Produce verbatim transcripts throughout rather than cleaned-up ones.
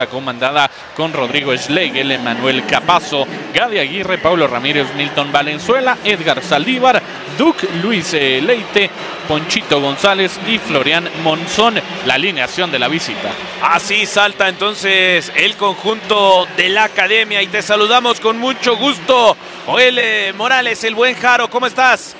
comandada con Rodrigo Schlegel, Emanuel Capazo, Gadi Aguirre, Paulo Ramírez, Milton Valenzuela, Edgar Saldívar, Duke Luis eh, Leite, Ponchito González y Florian Monzón, la alineación de la visita. Así salta entonces el conjunto de la academia y te saludamos con mucho gusto. Joel eh, Morales, el buen Jaro, ¿cómo estás?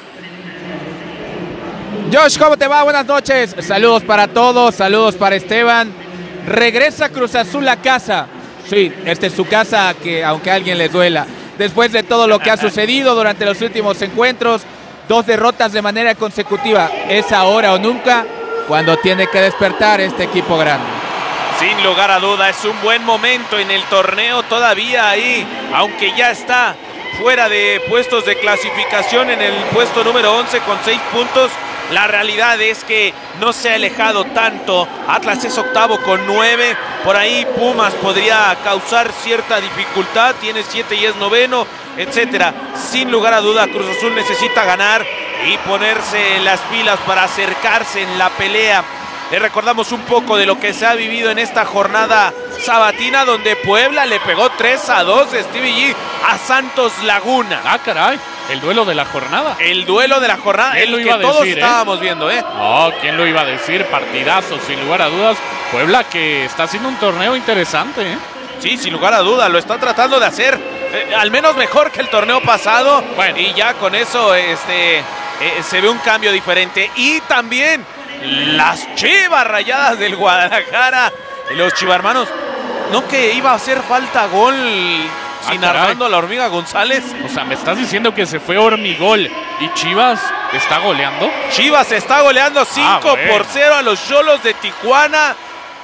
Josh, ¿cómo te va? Buenas noches. Saludos para todos, saludos para Esteban. Regresa Cruz Azul a casa. Sí, esta es su casa, que aunque a alguien le duela. Después de todo lo que ha sucedido durante los últimos encuentros, dos derrotas de manera consecutiva. Es ahora o nunca cuando tiene que despertar este equipo grande. Sin lugar a duda, es un buen momento en el torneo todavía ahí, aunque ya está fuera de puestos de clasificación en el puesto número once con seis puntos. La realidad es que no se ha alejado tanto. Atlas es octavo con nueve. Por ahí Pumas podría causar cierta dificultad. Tiene siete y es noveno, etcétera. Sin lugar a duda, Cruz Azul necesita ganar y ponerse las pilas para acercarse en la pelea. Le recordamos un poco de lo que se ha vivido en esta jornada sabatina, donde Puebla le pegó tres a dos de Stevie G a Santos Laguna. Ah, caray. El duelo de la jornada. El duelo de la jornada, el que todos estábamos viendo, ¿eh? No, ¿quién lo iba a decir? Partidazo, sin lugar a dudas. Puebla que está haciendo un torneo interesante, ¿eh? Sí, sin lugar a dudas, lo está tratando de hacer eh, al menos mejor que el torneo pasado. Bueno. Y ya con eso este, eh, se ve un cambio diferente. Y también las Chivas Rayadas del Guadalajara. Los chivarmanos, ¿no que iba a hacer falta gol sin ah, Armando la Hormiga González? O sea, ¿me estás diciendo que se fue Hormigol y Chivas está goleando? Chivas está goleando cinco por cero a los Xolos de Tijuana.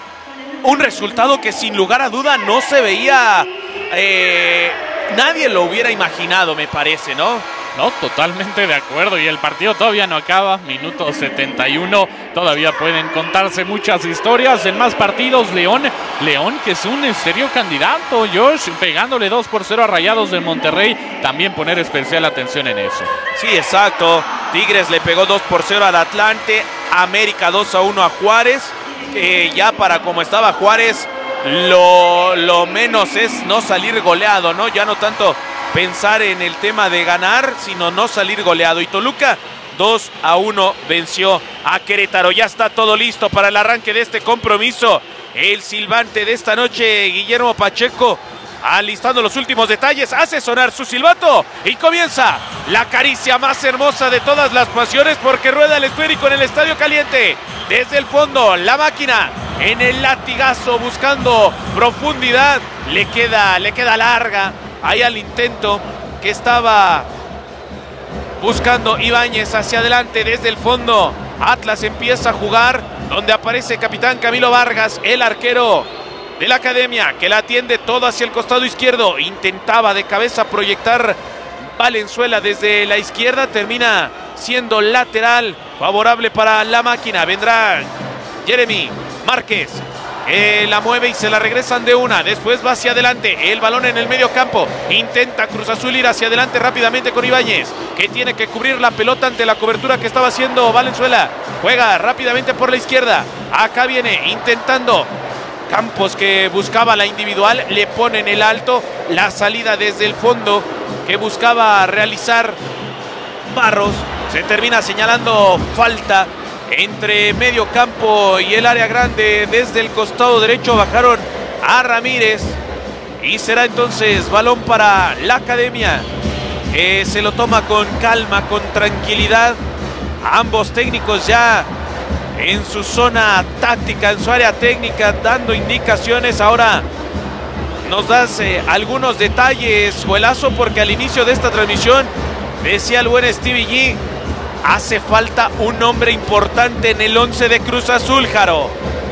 Un resultado que sin lugar a duda no se veía, eh, nadie lo hubiera imaginado, me parece, ¿no? No, totalmente de acuerdo, y el partido todavía no acaba, minuto setenta y uno, todavía pueden contarse muchas historias en más partidos. León, León que es un serio candidato, Josh, pegándole dos por cero a Rayados de Monterrey, también poner especial atención en eso. Sí, exacto, Tigres le pegó dos por cero al Atlante, América dos a uno a Juárez, que ya para como estaba Juárez, lo, lo menos es no salir goleado, ¿no? Ya no tanto pensar en el tema de ganar, sino no salir goleado. Y Toluca dos a uno venció a Querétaro. Ya está todo listo para el arranque de este compromiso. El silbante de esta noche, Guillermo Pacheco, alistando los últimos detalles, hace sonar su silbato y comienza la caricia más hermosa de todas las pasiones, porque rueda el esférico en el Estadio Caliente. Desde el fondo, la máquina en el latigazo buscando profundidad. Le queda, le queda larga ahí al intento que estaba buscando Ibáñez hacia adelante desde el fondo. Atlas empieza a jugar, donde aparece capitán Camilo Vargas, el arquero de la academia, que la atiende todo hacia el costado izquierdo. Intentaba de cabeza proyectar Valenzuela desde la izquierda, termina siendo lateral favorable para la máquina. Vendrá Jeremy Márquez, Eh, la mueve y se la regresan de una. Después va hacia adelante. El balón en el medio campo. Intenta Cruz Azul ir hacia adelante rápidamente con Ibáñez, que tiene que cubrir la pelota ante la cobertura que estaba haciendo Valenzuela. Juega rápidamente por la izquierda. Acá viene intentando Campos, que buscaba la individual. Le ponen el alto. La salida desde el fondo que buscaba realizar Barros. Se termina señalando falta entre medio campo y el área grande. Desde el costado derecho bajaron a Ramírez y será entonces balón para la academia, que se lo toma con calma, con tranquilidad. Ambos técnicos ya en su zona táctica, en su área técnica, dando indicaciones. Ahora nos das eh, algunos detalles, Juelazo, porque al inicio de esta transmisión decía el buen Stevie G, hace falta un hombre importante en el once de Cruz Azul, Jaro.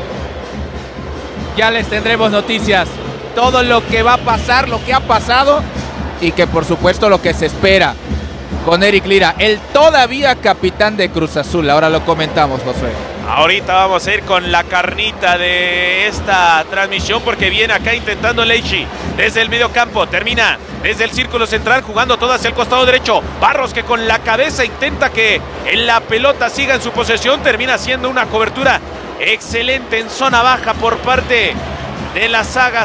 Ya les tendremos noticias. Todo lo que va a pasar, lo que ha pasado y que por supuesto lo que se espera con Eric Lira, el todavía capitán de Cruz Azul. Ahora lo comentamos, Josué. Ahorita vamos a ir con la carnita de esta transmisión, porque viene acá intentando Leishi desde el medio campo, termina desde el círculo central jugando todo hacia el costado derecho. Barros, que con la cabeza intenta que la pelota siga en su posesión, termina siendo una cobertura excelente en zona baja por parte de la saga